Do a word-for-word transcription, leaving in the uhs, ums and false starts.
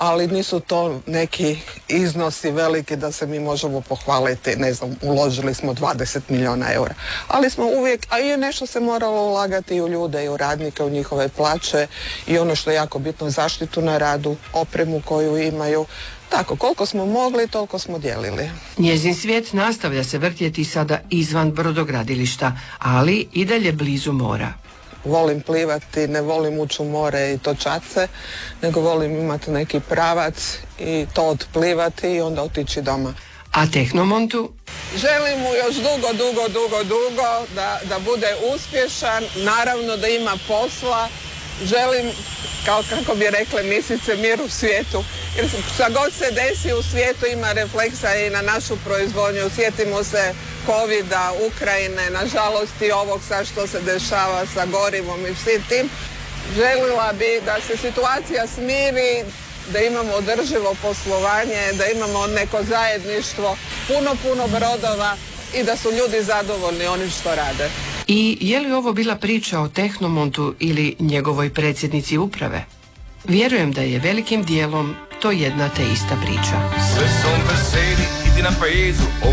ali nisu to neki iznosi veliki da se mi možemo pohvaliti, ne znam, uložili smo dvadeset milijuna eura. Ali smo uvijek, a i nešto se moralo ulagati i u ljude i u radnike, u njihove plaće i ono što je jako bitno, zaštitu na radu, opremu koju imaju. Tako, koliko smo mogli, toliko smo dijelili. Njezin svijet nastavlja se vrtjeti sada izvan brodogradilišta, ali i dalje blizu mora. Volim plivati, ne volim ući u more i točace, nego volim imati neki pravac i to otplivati i onda otići doma. A Tehnomontu? Želim mu još dugo, dugo, dugo, dugo da, da bude uspješan, naravno da ima posla. Želim, kao kako bi rekle misice, mir u svijetu. Jer šta god se desi u svijetu ima refleksa i na našu proizvodnju. Sjetimo se covida, Ukrajine, nažalost i ovog sad što se dešava sa gorivom i svim tim. Želila bi da se situacija smiri, da imamo održivo poslovanje, da imamo neko zajedništvo, puno, puno brodova i da su ljudi zadovoljni onim što rade. I je li ovo bila priča o Tehnomontu ili njegovoj predsjednici uprave? Vjerujem da je velikim dijelom to jedna te ista priča. Se son veseli i ti na paesu, o